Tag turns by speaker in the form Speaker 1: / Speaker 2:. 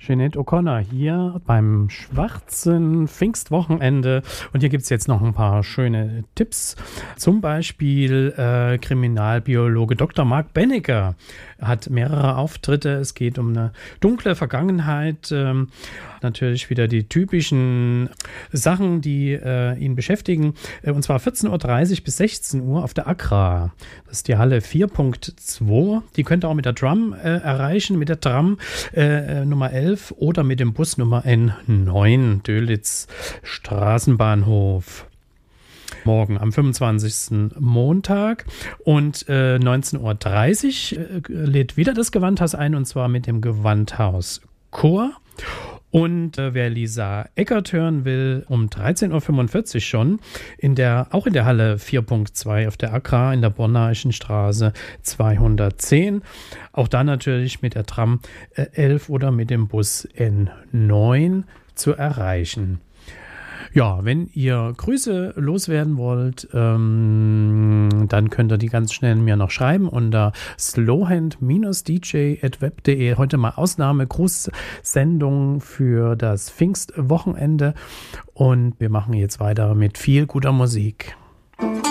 Speaker 1: Jeanette O'Connor hier beim schwarzen Pfingstwochenende. Und hier gibt es jetzt noch ein paar schöne Tipps. Zum Beispiel Kriminalbiologe Dr. Mark Bennecker hat mehrere Auftritte. Es geht um eine dunkle Vergangenheit. Natürlich wieder die typischen Sachen, die ihn beschäftigen. Und zwar 14.30 Uhr bis 16 Uhr auf der Accra. Das ist die Halle 4.2. Die könnt ihr auch mit der Tram erreichen, mit der Tram Nummer 11 oder mit dem Bus Nummer N9, Dölitz Straßenbahnhof. Morgen am 25. Montag und 19.30 Uhr lädt wieder das Gewandhaus ein, und zwar mit dem Gewandhaus Chor. Und wer Lisa Eckert hören will, um 13.45 Uhr schon, auch in der Halle 4.2 auf der Accra in der Bonnaischen Straße 210. Auch da natürlich mit der Tram 11 oder mit dem Bus N9 zu erreichen. Ja, wenn ihr Grüße loswerden wollt, dann könnt ihr die ganz schnell mir noch schreiben unter slowhand-dj@web.de. Heute mal Ausnahme-Grußsendung für das Pfingstwochenende. Und wir machen jetzt weiter mit viel guter Musik.